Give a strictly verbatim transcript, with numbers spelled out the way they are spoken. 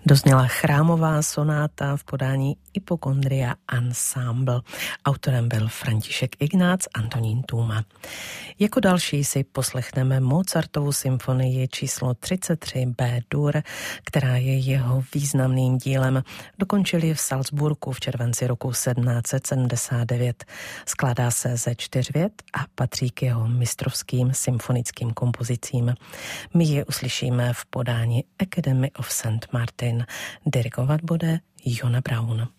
Dozněla chrámová sonáta v podání Hypochondria Ensemble. Autorem byl František Ignác, Antonín Tůma. Jako další si poslechneme Mozartovu symfonii číslo třicet tři B-dur, která je jeho významným dílem. Dokončili v Salzburgu v červenci roku sedmnáct set sedmdesát devět. Skládá se ze čtyř vět a patří k jeho mistrovským symfonickým kompozicím. My je uslyšíme v podání Academy of Saint Martin. Dirigovat bude Jona Braun.